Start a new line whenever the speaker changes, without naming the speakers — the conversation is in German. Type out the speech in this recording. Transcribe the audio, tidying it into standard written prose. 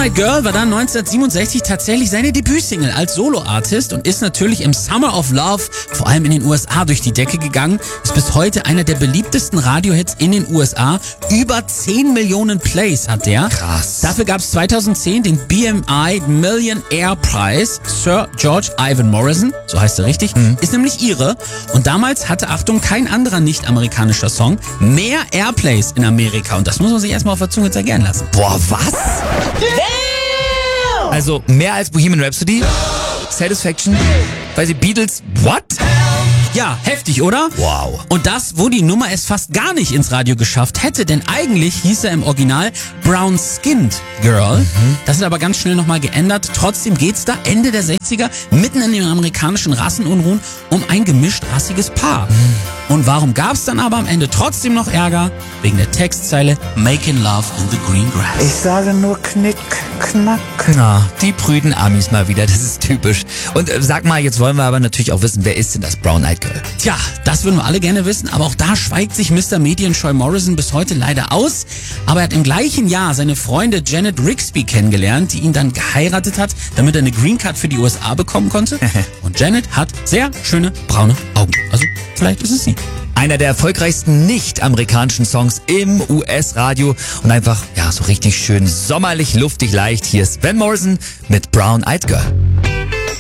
Eyed Girl war dann 1967 tatsächlich seine Debütsingle als Soloartist und ist natürlich im Summer of Love vor allem in den USA durch die Decke gegangen. Ist bis heute einer der beliebtesten Radiohits in den USA. Über 10 Millionen Plays hat der.
Krass.
Dafür gab es 2010 den BMI Millionaire Prize. Sir George Ivan Morrison, so heißt er richtig, ist nämlich Ire. Und damals hatte, Achtung, kein anderer nicht-amerikanischer Song mehr Airplays in Amerika. Und das muss man sich erstmal auf der Zunge zergehen lassen.
Boah, was? Also mehr als Bohemian Rhapsody? Satisfaction? Weiß ich, Beatles? What?
Ja, heftig, oder?
Wow.
Und das, wo die Nummer es fast gar nicht ins Radio geschafft hätte, denn eigentlich hieß er im Original Brown Skinned Girl. Das ist aber ganz schnell nochmal geändert. Trotzdem geht's da Ende der 60er, mitten in den amerikanischen Rassenunruhen, um ein gemischt rassiges Paar. Und warum gab's dann aber am Ende trotzdem noch Ärger? Wegen der Textzeile Making Love in the Green Grass.
Ich sage nur Knick, Knack.
Na, die prüden Amis mal wieder, das ist typisch. Und sag mal, jetzt wollen wir aber natürlich auch wissen, wer ist denn das Brown Eyed Girl?
Tja, das würden wir alle gerne wissen, aber auch da schweigt sich Mr. Medienscheu Morrison bis heute leider aus. Aber er hat im gleichen Jahr seine Freundin Janet Rigsby kennengelernt, die ihn dann geheiratet hat, damit er eine Green Card für die USA bekommen konnte. Und Janet hat sehr schöne braune Augen. Also vielleicht ist es sie.
Einer der erfolgreichsten nicht-amerikanischen Songs im US-Radio und einfach, ja, so richtig schön sommerlich, luftig, leicht. Hier ist Van Morrison mit Brown Eyed Girl.